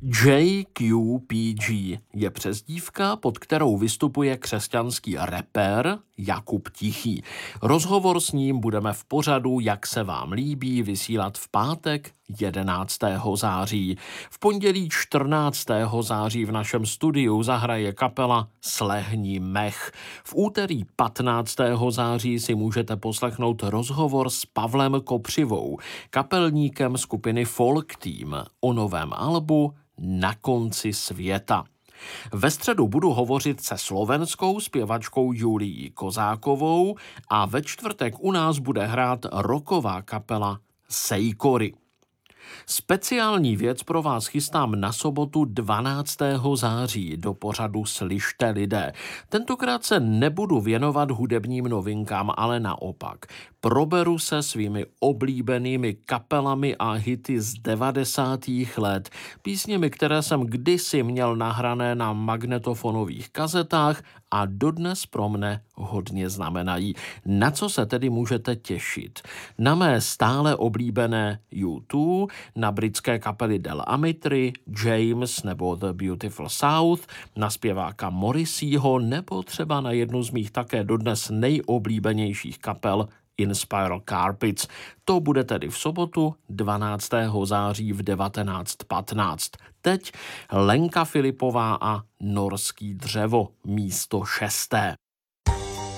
JQPG je přezdívka, pod kterou vystupuje křesťanský rapper Jakub Tichý. Rozhovor s ním budeme v pořadu Jak se vám líbí vysílat v pátek 11. září. V pondělí 14. září v našem studiu zahraje kapela Slehni mech. V úterý 15. září si můžete poslechnout rozhovor s Pavlem Kopřivou, kapelníkem skupiny Folk Team o novém albu Na konci světa. Ve středu budu hovořit se slovenskou zpěvačkou Julií Kozákovou a ve čtvrtek u nás bude hrát rocková kapela Sejkory. Speciální věc pro vás chystám na sobotu 12. září do pořadu Slyšte lidé. Tentokrát se nebudu věnovat hudebním novinkám, ale naopak. Proberu se svými oblíbenými kapelami a hity z 90. let, písněmi, které jsem kdysi měl nahrané na magnetofonových kazetách a dodnes pro mne hodně znamenají. Na co se tedy můžete těšit? Na mé stále oblíbené U2, na britské kapely Del Amitry, James nebo The Beautiful South, na zpěváka Morrisseyho nebo třeba na jednu z mých také dodnes nejoblíbenějších kapel Inspiral Carpets. To bude tedy v sobotu 12. září v 19:15. Teď Lenka Filipová a Norský dřevo, místo 6.